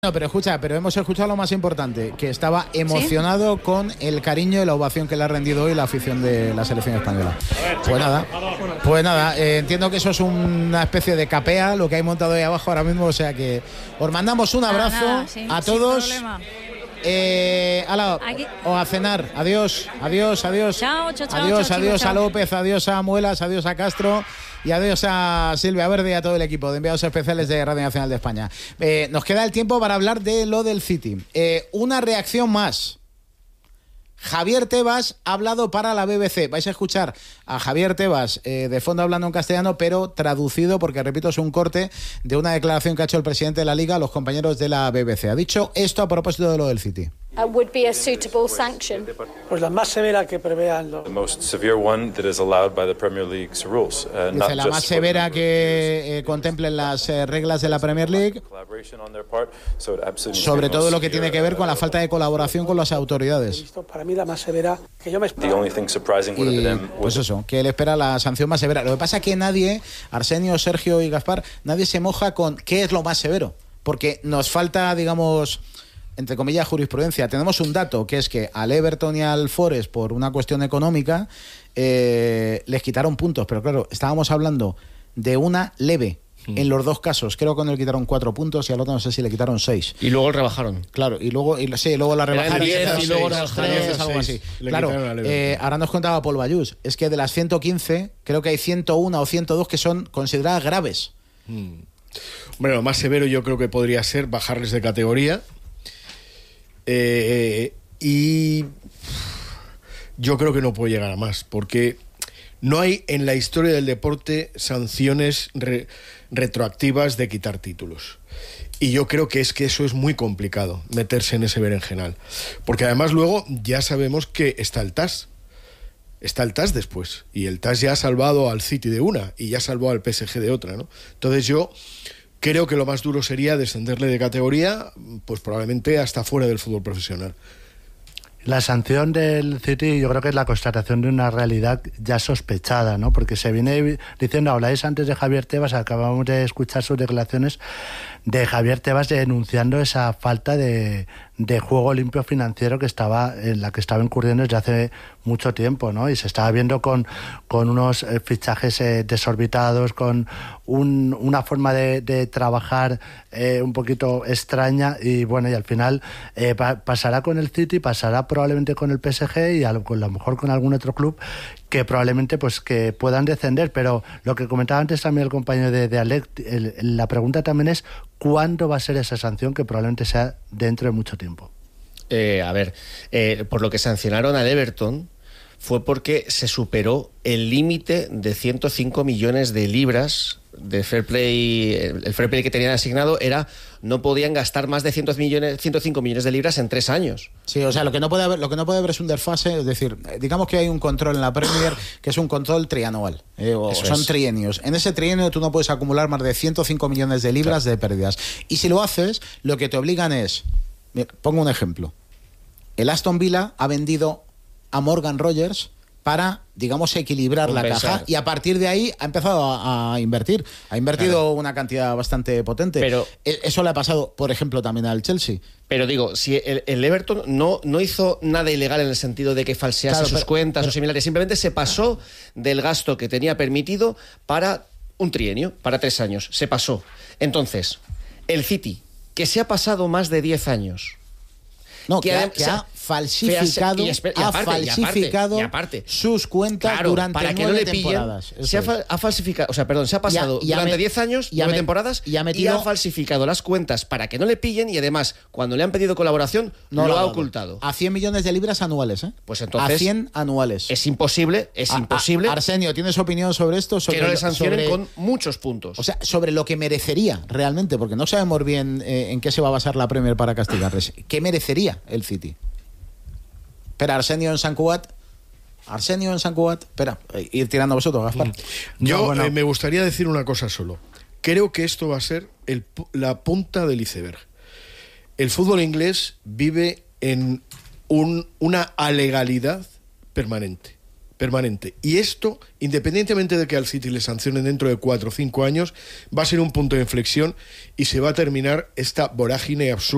No, pero escucha, pero hemos escuchado lo más importante, que estaba emocionado con el cariño y la ovación que le ha rendido hoy la afición de la selección española. Pues nada, entiendo que eso es una especie de capea, lo que hay montado ahí abajo ahora mismo, o sea que os mandamos un abrazo a todos. O a cenar. Adiós. Chao. Adiós a López, adiós a Muelas, adiós a Castro y adiós a Silvia Verde y a todo el equipo de enviados especiales de Radio Nacional de España. Nos queda el tiempo para hablar de lo del City. Una reacción más. Javier Tebas ha hablado para la BBC. Vais a escuchar a Javier Tebas de fondo hablando en castellano, pero traducido, porque repito, es un corte de una declaración que ha hecho el presidente de la Liga a los compañeros de la BBC. Ha dicho esto a propósito de lo del City. Would be a suitable sanction. Pues la más severa que prevean los. The most severe one that is allowed by the Premier League's rules. Dice la más severa que contemplen las reglas de la Premier League, sobre todo lo que tiene que ver con la falta de colaboración con las autoridades. Para mí la más severa que yo me espero. Pues eso, que él espera la sanción más severa. Lo que pasa es que nadie, Arsenio, Sergio y Gaspar, nadie se moja con qué es lo más severo, porque nos falta, digamos, entre comillas, jurisprudencia. Tenemos un dato, que es que al Everton y al Forest, por una cuestión económica, les quitaron puntos, pero claro, estábamos hablando de una leve. En los dos casos, creo que uno le quitaron 4 puntos y al otro no sé si le quitaron 6. Y luego rebajaron. Claro, luego la rebajaron. Y luego rebajaron algo así. Claro, ahora nos contaba Paul Bayús, es que de las 115, creo que hay 101 o 102 que son consideradas graves. Bueno, lo más severo yo creo que podría ser bajarles de categoría. Y yo creo que no puede llegar a más, porque no hay en la historia del deporte sanciones retroactivas de quitar títulos. Y yo creo que eso es muy complicado, meterse en ese berenjenal. Porque además luego ya sabemos que está el TAS. Está el TAS después. Y el TAS ya ha salvado al City de una y ya salvó al PSG de otra, ¿no? Entonces yo creo que lo más duro sería descenderle de categoría, pues probablemente hasta fuera del fútbol profesional. La sanción del City yo creo que es la constatación de una realidad ya sospechada, ¿no? Porque se viene diciendo, habláis antes de Javier Tebas, acabamos de escuchar sus declaraciones de Javier Tebas denunciando esa falta de juego limpio financiero en la que estaba incurriendo desde hace mucho tiempo, ¿no? Y se estaba viendo con unos fichajes desorbitados, con una forma de trabajar un poquito extraña, y bueno, y al final pasará con el City, pasará probablemente con el PSG y a lo mejor con algún otro club que probablemente pues que puedan descender. Pero lo que comentaba antes también el compañero de Alex, la pregunta también es ¿cuándo va a ser esa sanción, que probablemente sea dentro de mucho tiempo? Por lo que sancionaron al Everton fue porque se superó el límite de 105 millones de libras de fair play. El fair play que tenían asignado no podían gastar más de 105 millones de libras en 3 años. Sí, o sea, lo que no puede haber es un desfase, es decir, digamos que hay un control en la Premier que es un control trianual, son trienios. En ese trienio tú no puedes acumular más de 105 millones de libras de pérdidas. Y si lo haces, lo que te obligan es, pongo un ejemplo, el Aston Villa ha vendido a Morgan Rogers para, digamos, equilibrar la caja, y a partir de ahí ha empezado a invertir. Ha invertido una cantidad bastante potente. Pero eso le ha pasado, por ejemplo, también al Chelsea. Pero digo, si el Everton no hizo nada ilegal en el sentido de que falsease sus cuentas o similares, simplemente se pasó del gasto que tenía permitido para un trienio, para 3 años. Se pasó. Entonces, el City, que se ha pasado más de 10 años... que ha falsificado sus cuentas durante para 9 temporadas. Se ha falsificado, se ha pasado durante 10 años, 9 temporadas, y ha falsificado las cuentas para que no le pillen, y además, cuando le han pedido colaboración, lo ha ocultado. A 100 millones de libras anuales, ¿eh? Pues entonces, a 100 anuales. Es imposible. Arsenio, ¿tienes opinión sobre esto? Que no le sancionen con muchos puntos. O sea, sobre lo que merecería realmente, porque no sabemos bien en qué se va a basar la Premier para castigarles. ¿Qué merecería el City? Espera, Arsenio en San Cugat. Espera, ir tirando a vosotros, Gaspar. Me gustaría decir una cosa solo. Creo que esto va a ser la punta del iceberg. El fútbol inglés vive en una alegalidad permanente. Y esto, independientemente de que al City le sancionen dentro de 4 o 5 años, va a ser un punto de inflexión y se va a terminar esta vorágine absurda